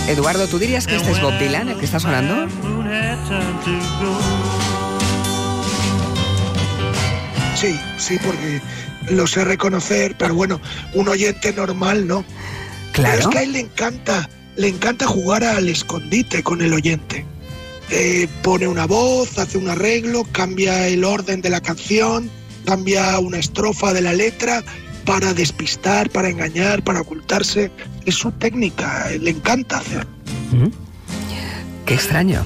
Eduardo, ¿tú dirías que este es Bob Dylan el que está sonando? Sí, porque lo sé reconocer, pero bueno, un oyente normal, ¿no? Claro. Pero es que a él le encanta jugar al escondite con el oyente. Pone una voz, hace un arreglo, cambia el orden de la canción, cambia una estrofa de la letra para despistar, para engañar, para ocultarse. Es su técnica, le encanta hacerlo. Qué extraño.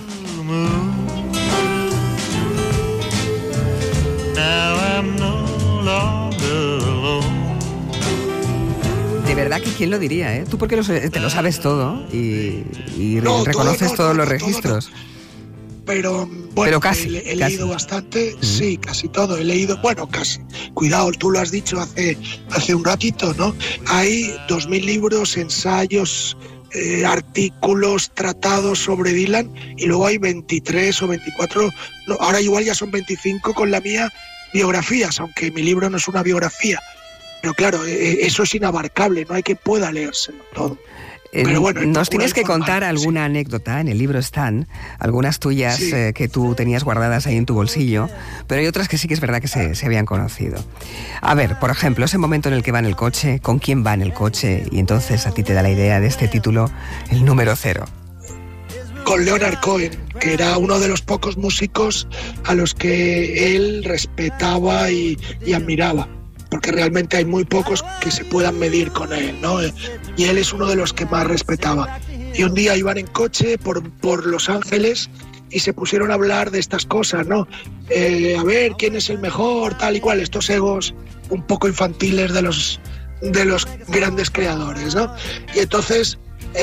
De verdad que quién lo diría, ¿eh? Tú porque te lo sabes todo y reconoces todos los registros. Pero bueno, casi, he leído bastante, sí, casi todo. He leído, bueno, casi. Cuidado, tú lo has dicho hace un ratito, ¿no? Hay 2000 libros, ensayos, artículos, tratados sobre Dylan, y luego hay 23 o 24, no, ahora igual ya son 25 con la mía, biografías, aunque mi libro no es una biografía. Pero claro, eso es inabarcable, no hay que pueda leérselo todo. Pero bueno, nos tienes que contar alguna anécdota, en el libro están algunas tuyas que tú tenías guardadas ahí en tu bolsillo, pero hay otras que sí que es verdad que se habían conocido. A ver, por ejemplo, ese momento en el que va en el coche, con quién va en el coche, y entonces a ti te da la idea de este título, el número 0. Con Leonard Cohen, que era uno de los pocos músicos a los que él respetaba y admiraba, porque realmente hay muy pocos que se puedan medir con él, ¿no? Y él es uno de los que más respetaba. Y un día iban en coche por Los Ángeles y se pusieron a hablar de estas cosas, ¿no? A ver, ¿quién es el mejor? Tal y cual, estos egos un poco infantiles de los grandes creadores, ¿no? Y entonces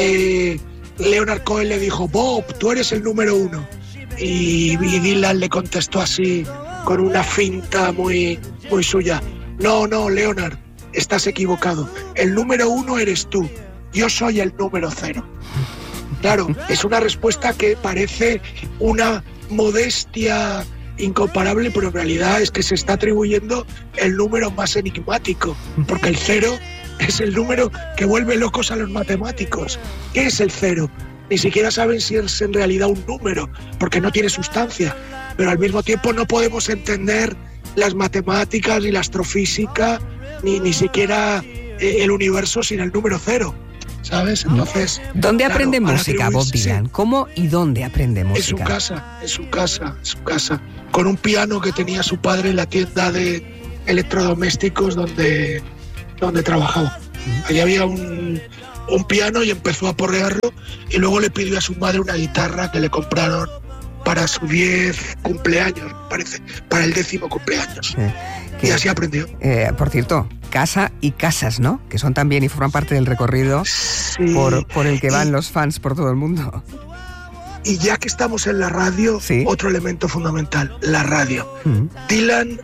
Leonard Cohen le dijo: Bob, tú eres el número 1. Y Dylan le contestó así, con una finta muy, muy suya: No, Leonard, estás equivocado. El número 1 eres tú. Yo soy el número 0. Claro, es una respuesta que parece una modestia incomparable, pero en realidad es que se está atribuyendo el número más enigmático, porque el 0 es el número que vuelve locos a los matemáticos. ¿Qué es el 0? Ni siquiera saben si es en realidad un número, porque no tiene sustancia. Pero al mismo tiempo no podemos entender las matemáticas ni la astrofísica, ni siquiera el universo sin el número 0, ¿sabes? Entonces, ¿dónde aprende música Bob Dylan? ¿Cómo y dónde aprende música? En su casa, con un piano que tenía su padre en la tienda de electrodomésticos donde trabajaba. Allí había un piano y empezó a porrearlo, y luego le pidió a su madre una guitarra que le compraron para su 10 cumpleaños, parece, para el 10º cumpleaños. Y así aprendió. Por cierto, casa y casas, ¿no? Que son también y forman parte del recorrido por el que van los fans por todo el mundo. Y ya que estamos en la radio, otro elemento fundamental, la radio. Dylan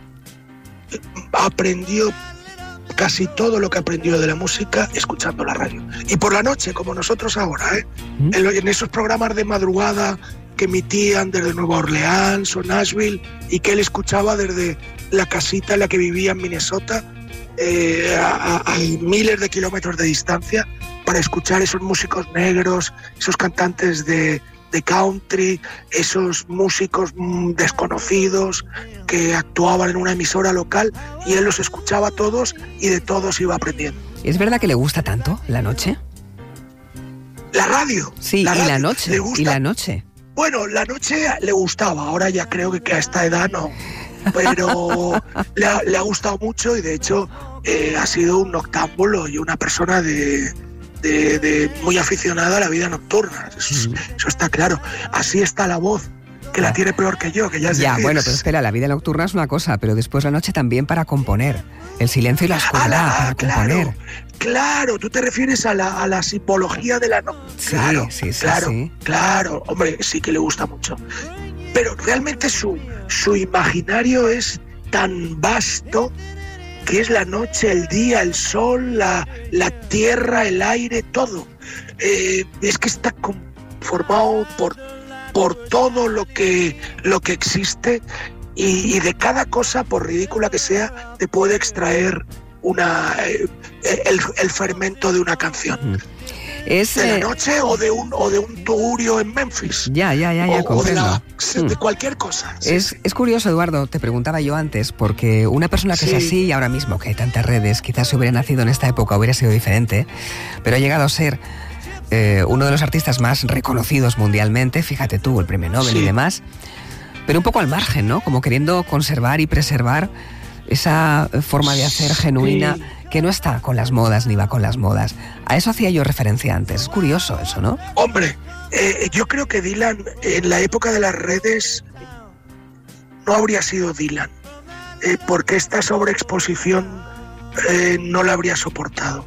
aprendió casi todo lo que aprendió de la música escuchando la radio. Y por la noche, como nosotros ahora, en esos programas de madrugada que emitían desde Nueva Orleans o Nashville, y que él escuchaba desde la casita en la que vivía en Minnesota, a miles de kilómetros de distancia, para escuchar esos músicos negros, esos cantantes de country, esos músicos desconocidos que actuaban en una emisora local, y él los escuchaba todos y de todos iba aprendiendo. ¿Es verdad que le gusta tanto la noche? La radio. Sí, la radio, y la noche. le gusta. Y la noche. Bueno, la noche le gustaba, ahora ya creo que a esta edad no, pero le ha gustado mucho, y de hecho ha sido un noctámbulo y una persona de muy aficionada a la vida nocturna, eso está claro. Así está la voz, que la tiene peor que yo, que ya es Ya, decir, bueno, pero espera, la vida nocturna es una cosa, pero después la noche también para componer. El silencio y la oscuridad para componer. Claro, tú te refieres a la simbología de la noche. Claro, hombre, sí que le gusta mucho. Pero realmente su imaginario es tan vasto, que es la noche, el día, el sol, la tierra, el aire, todo. Es que está conformado por todo lo que existe, y de cada cosa, por ridícula que sea, te puede extraer el fermento de una canción. Es, de la noche o de un tugurio en Memphis. Ya, comprendo. De cualquier cosa. Sí. Es curioso, Eduardo, te preguntaba yo antes, porque una persona que es así, y ahora mismo que hay tantas redes, quizás si hubiera nacido en esta época hubiera sido diferente, pero ha llegado a ser uno de los artistas más reconocidos mundialmente, fíjate tú, el premio Nobel y demás, pero un poco al margen, ¿no? Como queriendo conservar y preservar esa forma de hacer genuina que no está con las modas ni va con las modas. A eso hacía yo referencia antes. Es curioso eso, ¿no? Hombre, yo creo que Dylan en la época de las redes no habría sido Dylan, porque esta sobreexposición no la habría soportado.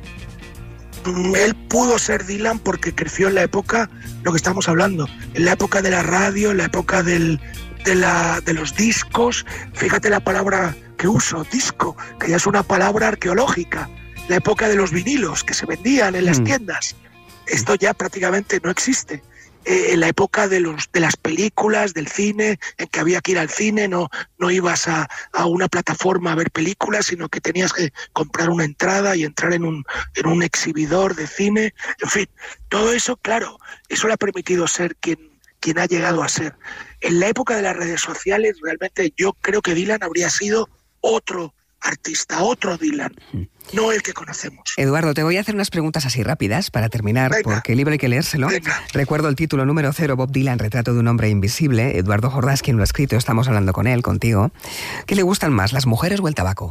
Él pudo ser Dylan porque creció en la época, lo que estamos hablando, en la época de la radio, en la época de los discos. Fíjate la palabra que uso, disco, que ya es una palabra arqueológica. La época de los vinilos que se vendían en las tiendas. Esto ya prácticamente no existe. En la época de las películas, del cine, en que había que ir al cine, no ibas a una plataforma a ver películas, sino que tenías que comprar una entrada y entrar en un exhibidor de cine. En fin, todo eso, claro, eso le ha permitido ser quien ha llegado a ser. En la época de las redes sociales, realmente yo creo que Dylan habría sido otro artista, otro Dylan, no el que conocemos. Eduardo, te voy a hacer unas preguntas así rápidas para terminar, porque el libro hay que leérselo. Recuerdo el título número 0, Bob Dylan, retrato de un hombre invisible. Eduardo Jordás, quien lo ha escrito, estamos hablando con él, contigo. ¿Qué le gustan más, las mujeres o el tabaco?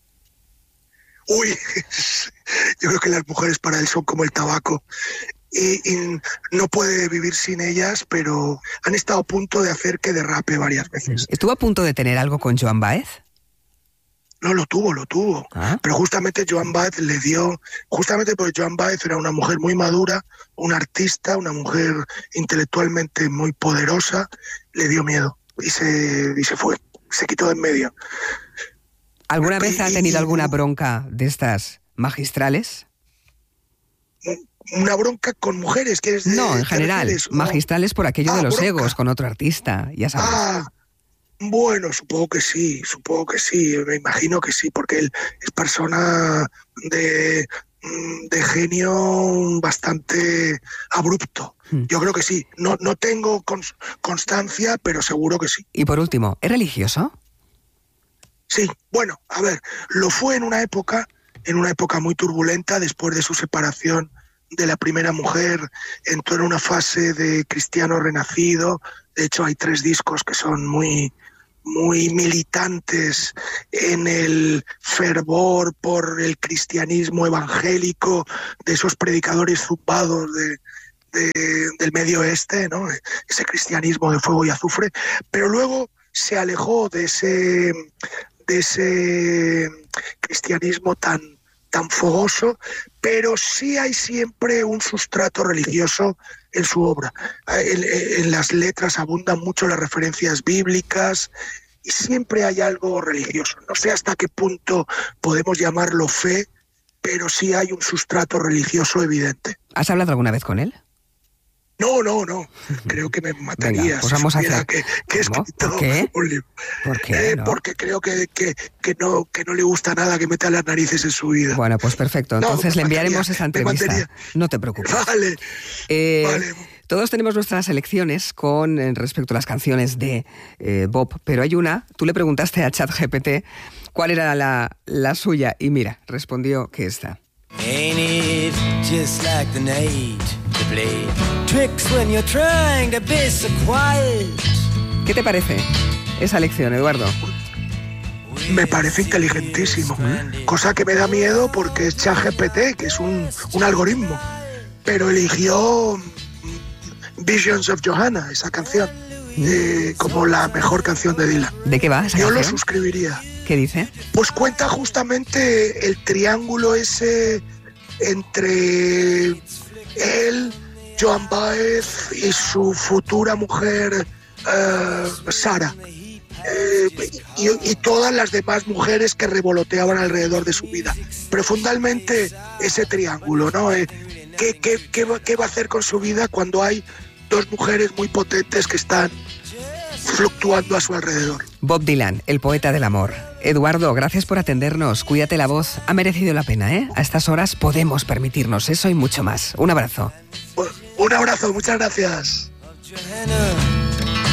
Uy, yo creo que las mujeres para él son como el tabaco. Y no puede vivir sin ellas, pero han estado a punto de hacer que derrape varias veces. ¿Estuvo a punto de tener algo con Joan Baez? No, lo tuvo. Pero justamente Joan Baez le dio, justamente porque Joan Baez era una mujer muy madura, una artista, una mujer intelectualmente muy poderosa, le dio miedo y se fue, se quitó de en medio. ¿Alguna vez ha tenido alguna bronca de estas magistrales? Una bronca con mujeres, ¿quieres decir? No, en general, magistrales por aquello de los bronca. Egos con otro artista, ya sabes. Bueno, supongo que sí, me imagino que sí, porque él es persona de genio bastante abrupto. Yo creo que sí, no tengo constancia, pero seguro que sí. Y por último, ¿es religioso? Sí, bueno, a ver, lo fue en una época muy turbulenta después de su separación de la primera mujer, entró en una fase de cristiano renacido. De hecho, hay 3 discos que son muy militantes en el fervor por el cristianismo evangélico de esos predicadores zumbados del Medio Oeste, ¿no? Ese cristianismo de fuego y azufre, pero luego se alejó de ese cristianismo tan fogoso, pero sí hay siempre un sustrato religioso en su obra. En las letras abundan mucho las referencias bíblicas y siempre hay algo religioso. No sé hasta qué punto podemos llamarlo fe, pero sí hay un sustrato religioso evidente. ¿Has hablado alguna vez con él? No. Creo que me mataría. Venga, pues vamos a hacer... que he escrito un libro. ¿Por qué? No? Porque creo que no le gusta nada que meta las narices en su vida. Bueno, pues perfecto. Entonces le enviaremos esa entrevista. No te preocupes. Vale. Todos tenemos nuestras elecciones con respecto a las canciones de Bob, pero hay una, tú le preguntaste a ChatGPT cuál era la suya y mira, respondió que esta. Ain't it just like the night to play tricks when you're trying to be so quiet? ¿Qué te parece esa lección, Eduardo? Me parece inteligentísimo, cosa que me da miedo porque es ChatGPT, que es un algoritmo, pero eligió Visions of Johanna, esa canción, como la mejor canción de Dylan. ¿De qué va esa canción? Yo lo suscribiría. ¿Qué dice? Pues cuenta justamente el triángulo ese entre él, Joan Baez y su futura mujer Sara, y todas las demás mujeres que revoloteaban alrededor de su vida. Pero fundamentalmente ese triángulo, ¿no? ¿Qué va a hacer con su vida cuando hay 2 mujeres muy potentes que están fluctuando a su alrededor? Bob Dylan, el poeta del amor. Eduardo, gracias por atendernos. Cuídate la voz. Ha merecido la pena, ¿eh? A estas horas podemos permitirnos eso y mucho más. Un abrazo. Un abrazo, muchas gracias.